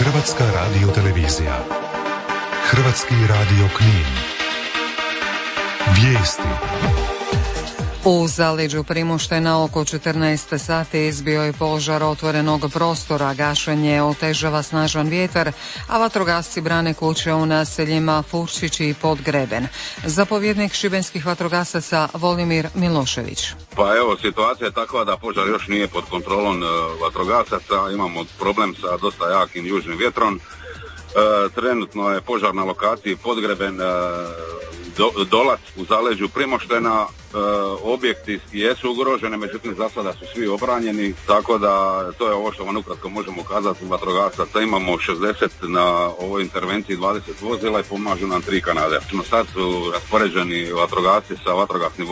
Hrvatska radiotelevizija. Hrvatski radio Knin. Vijesti. U zaleđu Primoštena oko 14 sati izbio je požar otvorenog prostora, gašenje otežava snažan vjetar, a vatrogasci brane kuće u naseljima Furčić i Podgreben. Zapovjednik šibenskih vatrogasaca Volimir Milošević. Pa evo, situacija je takva da požar još nije pod kontrolom vatrogasaca, imamo problem sa dosta jakim južnim vjetrom. Trenutno je požar na lokaciji Podgreben, Dolac u zaleđu Primoštena. Objekti jesu ugroženi, međutim za sada su svi obranjeni, tako da to je ovo što vam ukratko možemo kazati. Vatrogasaca imamo 60 na ovoj intervenciji, 20 vozila i pomažu nam 3 kanade. Sad su raspoređeni vatrogasci sa vatrogasnim